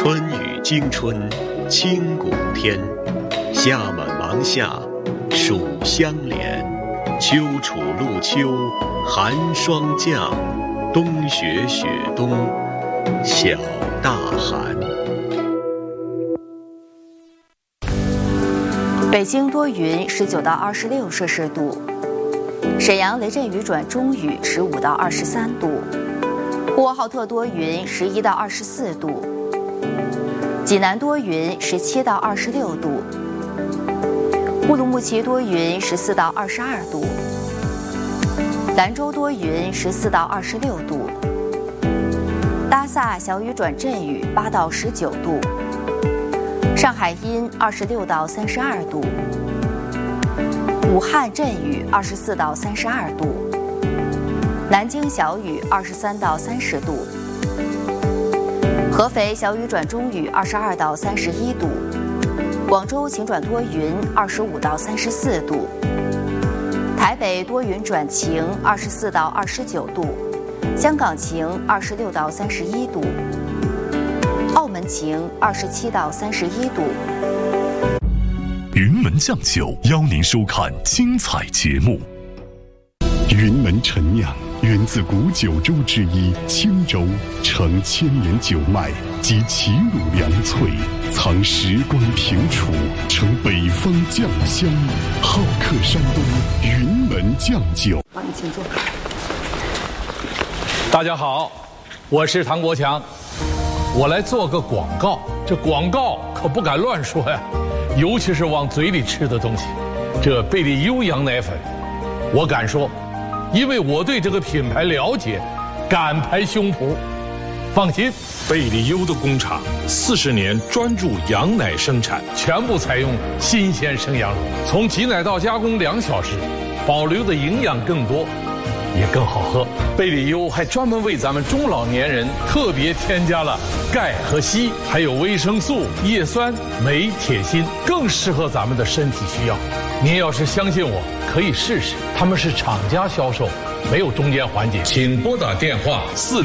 春雨惊春清谷天，夏满芒夏暑相连，秋处露秋寒霜降，冬雪雪冬小大寒。 北京多云，19到26摄氏度；沈阳雷阵雨转中雨，15到23度；呼和浩特多云，11到24度；济南多云，17到26度；乌鲁木齐多云，14到22度；兰州多云，14到26度；拉萨小雨转阵雨，8到19度；上海阴26到32度；武汉阵雨24到32度；南京小雨23到30度；合肥小雨转中雨22到31度；广州晴转多云25到34度；台北多云转晴24到29度；香港晴26到31度；澳门晴27到31度。 云门酱酒邀您收看精彩节目。 云门陈酿源自古九州之一青州，承千年酒脉及齐鲁粮萃，藏时光平楚，承北方酱香，好客山东云门酱酒。 帮你请坐。 大家好，我是唐国强，我来做个广告。这广告可不敢乱说呀，尤其是往嘴里吃的东西。这贝利优羊奶粉，我敢说，因为我对这个品牌了解，敢拍胸脯。放心， 贝利优的工厂40年专注羊奶生产， 全部采用新鲜生羊乳，从挤奶到加工2小时，保留的营养更多，也更好喝。贝利优还专门为咱们中老年人特别添加了钙和硒，还有维生素、叶酸、镁、铁、锌，更适合咱们的身体需要。您要是相信我，可以试试。他们是厂家销售，没有中间环节。请拨打电话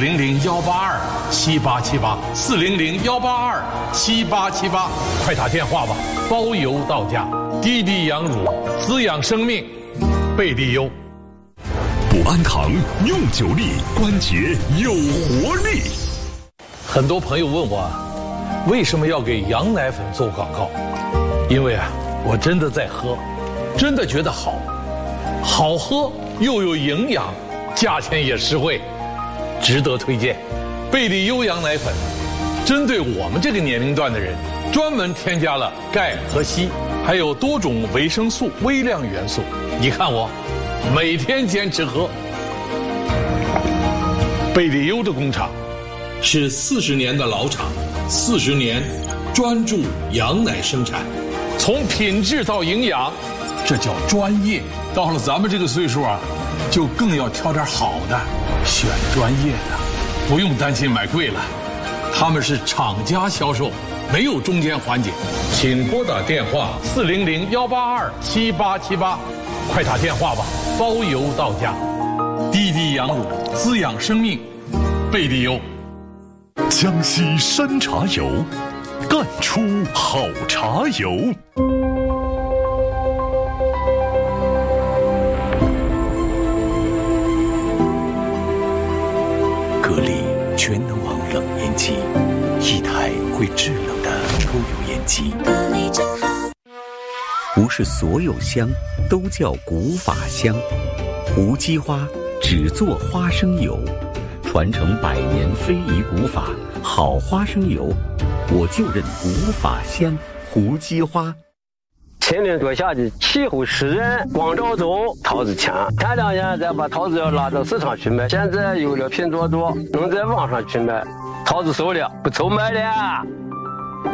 400-182-7878，400-182-7878，快打电话吧，包邮到家。滴滴羊乳，滋养生命，贝利优。 补安堂用酒力，关节有活力。 很多朋友问我，为什么要给羊奶粉做广告？因为我真的在喝，真的觉得好喝又有营养，价钱也实惠，值得推荐。贝利优羊奶粉针对我们这个年龄段的人，专门添加了钙和硒，还有多种维生素、微量元素。你看我每天坚持喝。贝利优的工厂是40年的老厂，40年专注羊奶生产，从品质到营养，这叫专业。到了咱们这个岁数就更要挑点好的，选专业的，不用担心买贵了。他们是厂家销售，没有中间环节。请拨打电话400-182-7878，快打电话吧，包邮到家。滴滴羊乳，滋养生命，贝利优。 江西山茶油，干出好茶油。格力全能王冷烟机，一台会制冷的抽油烟机。 格力真好。 不是所有香都叫古法香，无机花只做花生油，传承100年非遗古法，好花生油，我就认古法香，胡姬花。 前年多下的气候湿润，光照足，桃子强。前2年再把桃子要拉到市场去卖，现在有了拼多多，能在网上去卖，桃子熟了，不愁卖了。